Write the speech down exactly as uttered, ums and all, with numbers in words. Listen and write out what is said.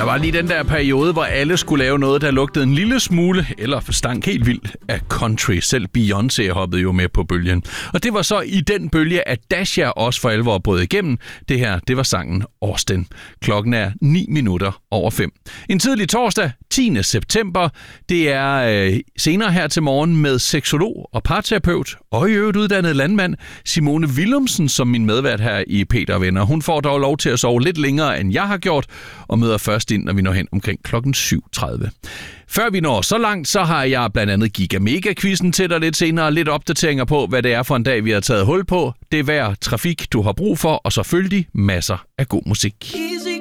var lige den der periode, hvor alle skulle lave noget, der lugtede en lille smule, eller stank helt vildt, af country. Selv Beyoncé hoppede jo med på bølgen. Og det var så i den bølge, at Dasha også for alvor brød igennem. Det her, det var sangen Austin. Klokken er ni minutter over fem. En tidlig torsdag, tiende september. Det er øh, senere her til morgen med seksolog og parterapeut og i øvrigt uddannet landmand Simone Willumsen som min medvært her i Peter og Venner. Hun får dog lov til at sove lidt længere, end jeg har gjort, og møder først ind, når vi når hen omkring klokken syv tredive. Før vi når så langt, så har jeg blandt andet Giga-Mega-quizzen til dig lidt senere. Lidt opdateringer på, hvad det er for en dag, vi har taget hul på. Det er hver trafik, du har brug for, og selvfølgelig masser af god musik.